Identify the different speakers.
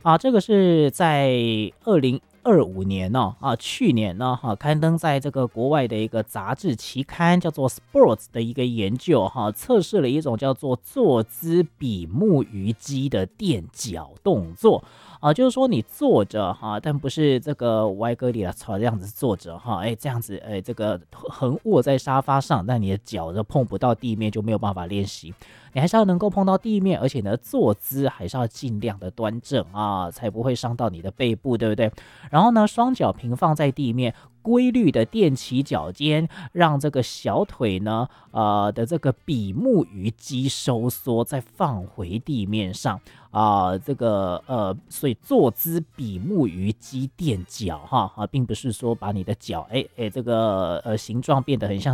Speaker 1: 这个是在2025年呢，去年呢，刊登在这个国外的一个杂志期刊叫做《Sports》的一个研究测试了一种叫做坐姿比目鱼肌的垫脚动作。就是说你坐着但不是这个歪哥里这样子坐着这样子这个横卧在沙发上，但你的脚就碰不到地面，就没有办法练习。你还是要能够碰到地面，而且呢，坐姿还是要尽量的端正才不会伤到你的背部，对不对？然后呢，双脚平放在地面，规律的踮起脚尖，让这个小腿呢，的这个比目鱼肌收缩，再放回地面上所以坐姿比目鱼肌垫脚并不是说把你的脚这个形状变得很像